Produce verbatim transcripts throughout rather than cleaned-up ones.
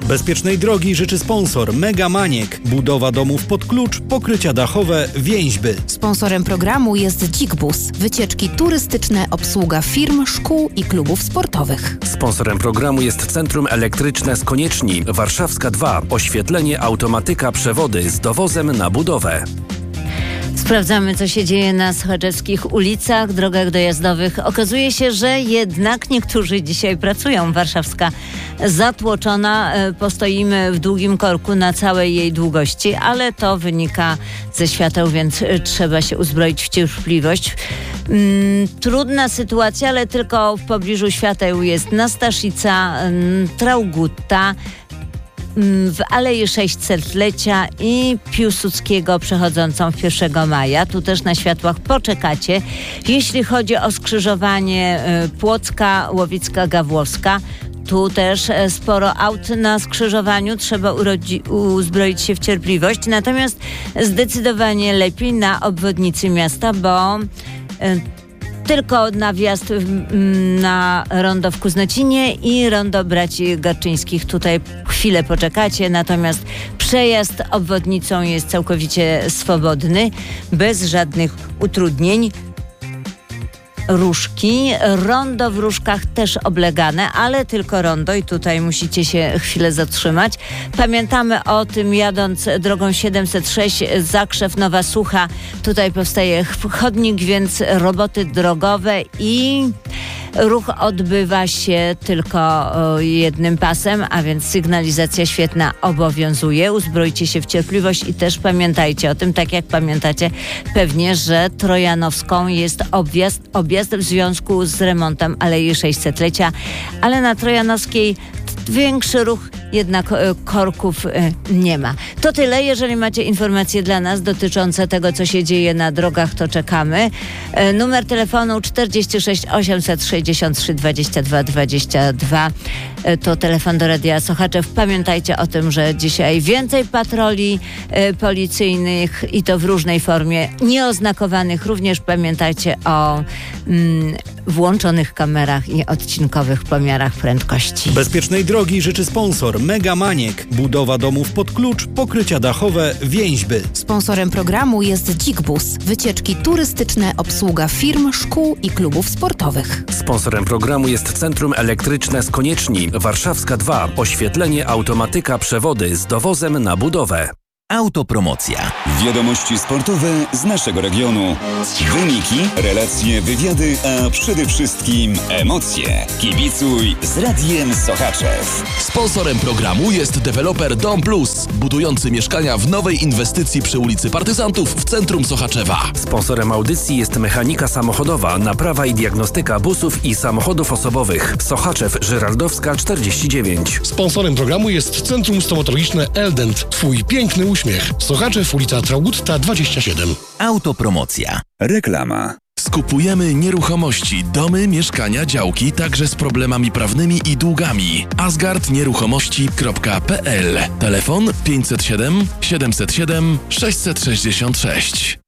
Bezpiecznej drogi życzy sponsor Mega Maniek. Budowa domów pod klucz, pokrycia dachowe, więźby. Sponsorem programu jest Dzik-Bus. Wycieczki turystyczne, obsługa firm, szkół i klubów sportowych. Sponsorem programu jest Centrum Elektryczne z Konieczni, Warszawska dwa. Oświetlenie, automatyka, przewody z dowozem na budowę. Sprawdzamy, co się dzieje na sochaczewskich ulicach, drogach dojazdowych. Okazuje się, że jednak niektórzy dzisiaj pracują. Warszawska zatłoczona. Postoimy w długim korku na całej jej długości, ale to wynika ze świateł, więc trzeba się uzbroić w cierpliwość. Mm, trudna sytuacja, ale tylko w pobliżu świateł jest Nastaszica, Traugutta, w Alei sześćsetlecia i Piłsudskiego przechodzącą w pierwszego maja. Tu też na światłach poczekacie. Jeśli chodzi o skrzyżowanie Płocka, Łowicka, Gawłowska, tu też sporo aut na skrzyżowaniu. Trzeba urodzi- uzbroić się w cierpliwość. Natomiast zdecydowanie lepiej na obwodnicy miasta, bo tylko na wjazd na rondo w Kuznecinie i rondo Braci Garczyńskich. Tutaj chwilę poczekacie, natomiast przejazd obwodnicą jest całkowicie swobodny, bez żadnych utrudnień. Różki, rondo w Różkach też oblegane, ale tylko rondo i tutaj musicie się chwilę zatrzymać. Pamiętamy o tym, jadąc drogą siedemset sześć Zakrzew Nowa Sucha. Tutaj powstaje chodnik, więc roboty drogowe i ruch odbywa się tylko jednym pasem, a więc sygnalizacja świetna obowiązuje. Uzbrojcie się w cierpliwość i też pamiętajcie o tym, tak jak pamiętacie pewnie, że Trojanowską jest objazd, objazd w związku z remontem Alei sześćsetlecia, ale na Trojanowskiej większy ruch, jednak korków nie ma. To tyle. Jeżeli macie informacje dla nas dotyczące tego, co się dzieje na drogach, to czekamy. Numer telefonu czterdzieści sześć osiemset sześćdziesiąt trzy dwadzieścia dwa dwadzieścia dwa to telefon do Radia Sochaczew. Pamiętajcie o tym, że dzisiaj więcej patroli policyjnych i to w różnej formie, nieoznakowanych. Również pamiętajcie o mm, włączonych kamerach i odcinkowych pomiarach prędkości. Bezpiecznej drogi życzy sponsor Mega Maniek. Budowa domów pod klucz, pokrycia dachowe, więźby. Sponsorem programu jest Dzik-Bus. Wycieczki turystyczne, obsługa firm, szkół i klubów sportowych. Sponsorem programu jest Centrum Elektryczne z Konieczni, Warszawska dwa. Oświetlenie, automatyka, przewody z dowozem na budowę. Autopromocja. Wiadomości sportowe z naszego regionu. Wyniki, relacje, wywiady, a przede wszystkim emocje. Kibicuj z Radiem Sochaczew. Sponsorem programu jest deweloper Dom Plus, budujący mieszkania w nowej inwestycji przy ulicy Partyzantów w centrum Sochaczewa. Sponsorem audycji jest Mechanika Samochodowa, naprawa i diagnostyka busów i samochodów osobowych. Sochaczew, Żyrardowska czterdzieści dziewięć. Sponsorem programu jest Centrum Stomatologiczne Eldent. Twój piękny uśmiech. Sochaczew, ulica Traugutta dwadzieścia siedem. Autopromocja. Reklama. Skupujemy nieruchomości, domy, mieszkania, działki, także z problemami prawnymi i długami. asgard nieruchomości kropka p l. Telefon pięćset siedem siedemset siedem sześćset sześćdziesiąt sześć.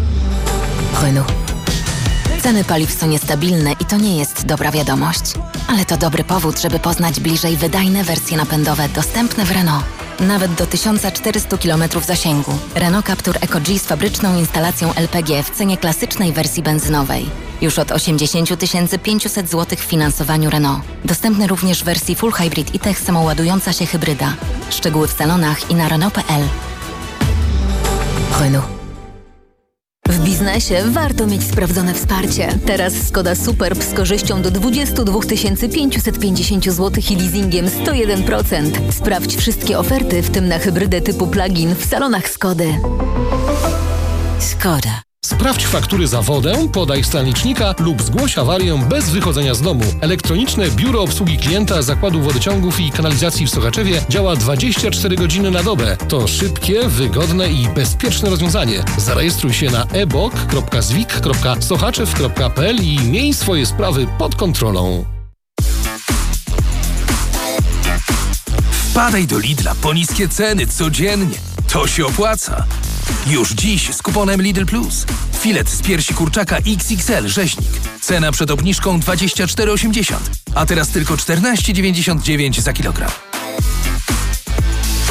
Renault. Ceny paliw są niestabilne i to nie jest dobra wiadomość. Ale to dobry powód, żeby poznać bliżej wydajne wersje napędowe dostępne w Renault. Nawet do tysiąc czterysta kilometrów zasięgu. Renault Captur Eco G z fabryczną instalacją L P G w cenie klasycznej wersji benzynowej. Już od osiemdziesiąt tysięcy pięćset złotych w finansowaniu Renault. Dostępny również w wersji Full Hybrid i Tech samoładująca się hybryda. Szczegóły w salonach i na Renault kropka p l. Renault. W biznesie warto mieć sprawdzone wsparcie. Teraz Skoda Superb z korzyścią do dwadzieścia dwa tysiące pięćset pięćdziesiąt złotych i leasingiem sto jeden procent. Sprawdź wszystkie oferty, w tym na hybrydę typu plug-in w salonach Skody. Skoda. Sprawdź faktury za wodę, podaj stanicznika lub zgłoś awarię bez wychodzenia z domu. Elektroniczne Biuro Obsługi Klienta Zakładu Wodociągów i Kanalizacji w Sochaczewie działa dwadzieścia cztery godziny na dobę. To szybkie, wygodne i bezpieczne rozwiązanie. Zarejestruj się na e b o k kropka zwik kropka sochaczew kropka p l i miej swoje sprawy pod kontrolą. Wpadaj do Lidla po niskie ceny codziennie. To się opłaca. Już dziś z kuponem Lidl Plus. Filet z piersi kurczaka X X L rzeźnik. Cena przed obniżką dwadzieścia cztery osiemdziesiąt, a teraz tylko czternaście dziewięćdziesiąt dziewięć za kilogram.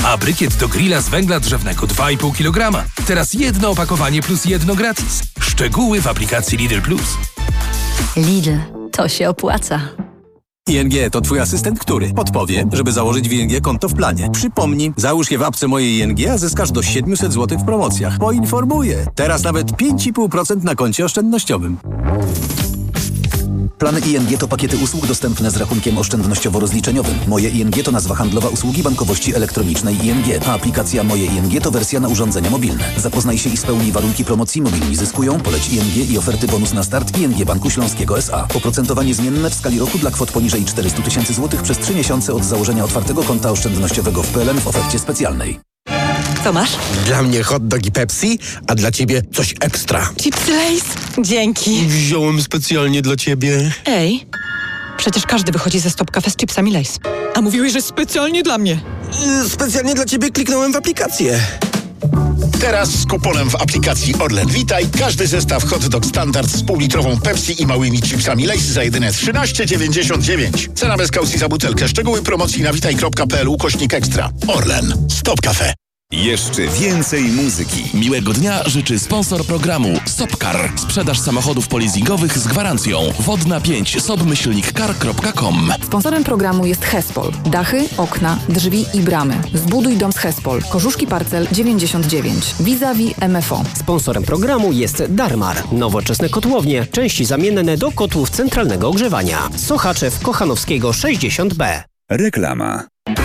A brykiet do grilla z węgla drzewnego dwa i pół kilograma. Teraz jedno opakowanie plus jedno gratis. Szczegóły w aplikacji Lidl Plus. Lidl, to się opłaca. I N G to twój asystent, który podpowie, żeby założyć w I N G konto w planie. Przypomnij, załóż je w apce Moje I N G, a zyskasz do siedemset złotych w promocjach. Poinformuję. Teraz nawet pięć i pół procent na koncie oszczędnościowym. Plany I N G to pakiety usług dostępne z rachunkiem oszczędnościowo-rozliczeniowym. Moje I N G to nazwa handlowa usługi bankowości elektronicznej I N G, a aplikacja Moje I N G to wersja na urządzenia mobilne. Zapoznaj się i spełnij warunki promocji. Mobilni zyskują, poleć I N G i oferty bonus na start I N G Banku Śląskiego S A. Oprocentowanie zmienne w skali roku dla kwot poniżej czterysta tysięcy złotych przez trzy miesiące od założenia otwartego konta oszczędnościowego w P L N w ofercie specjalnej. Co masz? Dla mnie hot dog i Pepsi, a dla ciebie coś ekstra. Chipsy Lay's? Dzięki. Wziąłem specjalnie dla ciebie. Ej, przecież każdy wychodzi ze Stop Cafe z chipsami Lay's. A mówiłeś, że specjalnie dla mnie. Yy, specjalnie dla ciebie kliknąłem w aplikację. Teraz z kuponem w aplikacji Orlen Witaj każdy zestaw hot dog standard z półlitrową Pepsi i małymi chipsami Lay's za jedyne trzynaście dziewięćdziesiąt dziewięć. Cena bez kaucji za butelkę. Szczegóły promocji na witaj kropka p l ukośnik ekstra. Orlen. Stop Cafe. Jeszcze więcej muzyki. Miłego dnia życzy sponsor programu Sopcar. Sprzedaż samochodów polizingowych z gwarancją. Wodna pięć sobmyślnik car kropka com. Sponsorem programu jest Hespol. Dachy, okna, drzwi i bramy. Zbuduj dom z Hespol. Korzuszki Parcel dziewięćdziesiąt dziewięć. Vis-a-vis M F O. Sponsorem programu jest Darmar. Nowoczesne kotłownie. Części zamienne do kotłów centralnego ogrzewania. Sochaczew Kochanowskiego sześćdziesiąt B. Reklama.